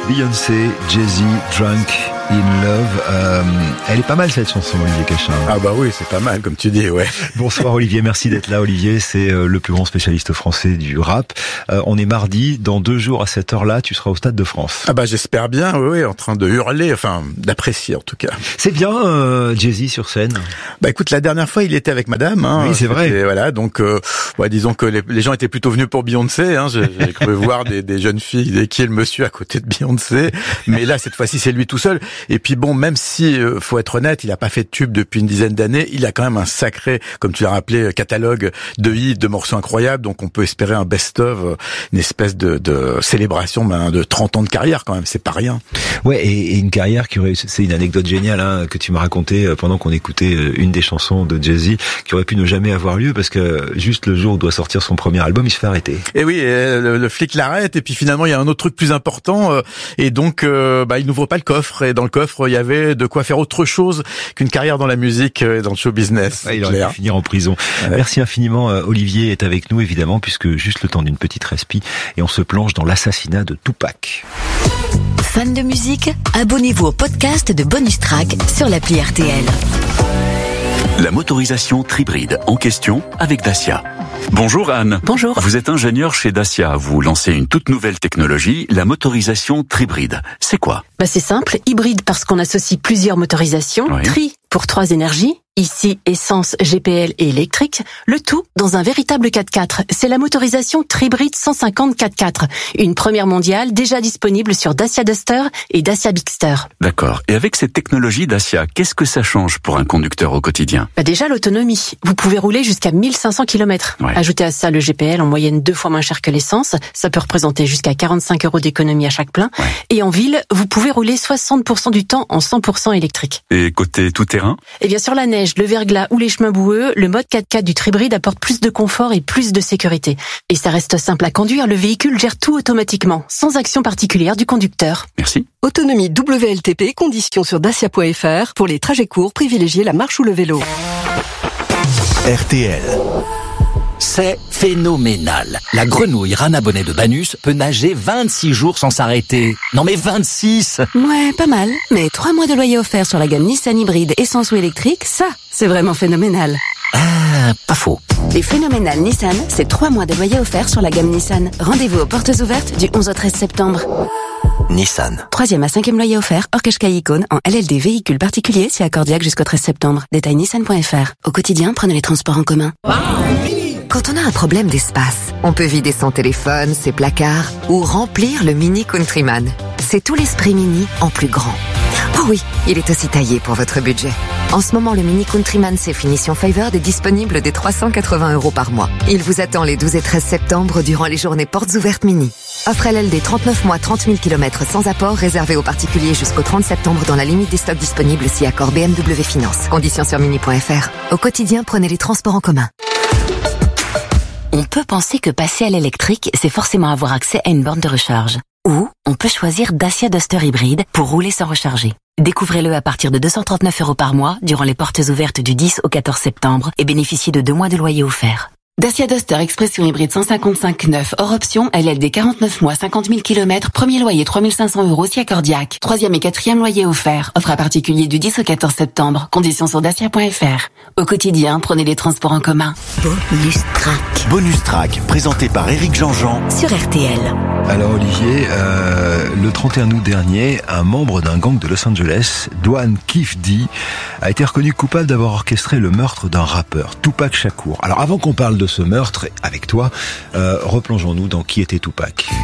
Beyoncé, Jay-Z, Drunk in Love. Elle est pas mal cette chanson, Olivier Cachin. Ah bah oui, c'est pas mal comme tu dis, ouais. Bonsoir Olivier, merci d'être là. Olivier, c'est le plus grand spécialiste français du rap. On est mardi, dans 2 jours à cette heure-là, tu seras au Stade de France. Ah bah j'espère bien, oui, en train de hurler, enfin d'apprécier en tout cas. C'est bien Jay-Z sur scène. Bah écoute, la dernière fois il était avec madame. Oui, c'est vrai. Et voilà, donc disons que les gens étaient plutôt venus pour Beyoncé. J'ai cru voir des jeunes filles, qui est le monsieur à côté de Beyoncé. Mais là, cette fois-ci, c'est lui tout seul. Et puis bon, même si, faut être honnête, il a pas fait de tube depuis une dizaine d'années, il a quand même un sacré, comme tu l'as rappelé, catalogue de hits, de morceaux incroyables. Donc on peut espérer un best-of, une espèce de célébration de 30 ans de carrière quand même. C'est pas rien. Ouais, et une carrière qui aurait, c'est une anecdote géniale que tu m'as racontée pendant qu'on écoutait une des chansons de Jay-Z, qui aurait pi ne jamais avoir lieu parce que juste le jour où doit sortir son premier album, il se fait arrêter. Et oui, le flic l'arrête et puis finalement il y a un autre truc plus important et donc il n'ouvre pas le coffre et dans le coffre il y avait de quoi faire autre chose qu'une carrière dans la musique et dans le show business. Ouais, il aurait pu finir en prison. Ouais. Merci infiniment. Olivier est avec nous évidemment puisque juste le temps d'une petite respi et on se plonge dans l'assassinat de Tupac. Fan de musique, abonnez-vous au podcast de Bonus Track sur l'appli RTL. La motorisation Tribride en question avec Dacia. Bonjour Anne. Bonjour. Vous êtes ingénieur chez Dacia. Vous lancez une toute nouvelle technologie, la motorisation Tribride. C'est quoi ? C'est simple, hybride parce qu'on associe plusieurs motorisations, Oui. Tri pour 3 énergies, ici essence, GPL et électrique, le tout dans un véritable 4x4. C'est la motorisation Tribride 150 4x4, une première mondiale déjà disponible sur Dacia Duster et Dacia Bigster. D'accord. Et avec cette technologie Dacia, qu'est-ce que ça change pour un conducteur au quotidien ? Déjà l'autonomie, vous pouvez rouler jusqu'à 1500 km. Ouais. Ajoutez à ça le GPL en moyenne 2 fois moins cher que l'essence, ça peut représenter jusqu'à 45 € d'économie à chaque plein. Ouais. Et en ville, vous pouvez rouler 60% du temps en 100% électrique. Et côté tout-terrain ? Et bien sur la neige, le verglas ou les chemins boueux, le mode 4x4 du Tribride apporte plus de confort et plus de sécurité. Et ça reste simple à conduire, le véhicule gère tout automatiquement, sans action particulière du conducteur. Merci. Autonomie WLTP, conditions sur dacia.fr. Pour les trajets courts, privilégiez la marche ou le vélo. RTL. C'est phénoménal. La grenouille Rana Bonnet de Banus peut nager 26 jours sans s'arrêter. Non mais 26! Ouais, pas mal. Mais 3 mois de loyer offert sur la gamme Nissan hybride essence ou électrique, ça, c'est vraiment phénoménal. Ah, pas faux. Les phénoménales Nissan, c'est 3 mois de loyer offert sur la gamme Nissan. Rendez-vous aux portes ouvertes du 11 au 13 septembre. Nissan. 3e à 5e loyer offert, hors Qashqai Icône, en LLD véhicule particulier, si accordiaque jusqu'au 13 septembre. Détail nissan.fr. Au quotidien, prenez les transports en commun. Quand on a un problème d'espace, on peut vider son téléphone, ses placards ou remplir le Mini Countryman. C'est tout l'esprit Mini en plus grand. Oh oui, il est aussi taillé pour votre budget. En ce moment, le Mini Countryman c'est finition Favored est disponible dès 380 € par mois. Il vous attend les 12 et 13 septembre durant les journées portes ouvertes Mini. Offre LLD 39 mois, 30 000 km sans apport, réservé aux particuliers jusqu'au 30 septembre dans la limite des stocks disponibles si accord BMW Finance. Conditions sur mini.fr. Au quotidien, prenez les transports en commun. On peut penser que passer à l'électrique, c'est forcément avoir accès à une borne de recharge. Ou on peut choisir Dacia Duster hybride pour rouler sans recharger. Découvrez-le à partir de 239 € par mois durant les portes ouvertes du 10 au 14 septembre et bénéficiez de 2 mois de loyer offert. Dacia Duster Expression hybride 155/9 hors option, LLD 49 mois, 50 000 km, premier loyer 3 500 € si accordiaque. 3e et 4e loyer offert. Offre à particulier du 10 au 14 septembre. Conditions sur dacia.fr. Au quotidien, prenez les transports en commun. Bonus Track. Bonus Track, présenté par Éric Jean-Jean. Sur RTL. Alors Olivier, le 31 août dernier, un membre d'un gang de Los Angeles, Dwan Kef D, a été reconnu coupable d'avoir orchestré le meurtre d'un rappeur, Tupac Shakur. Alors avant qu'on parle de ce meurtre avec toi, replongeons-nous dans qui était Tupac.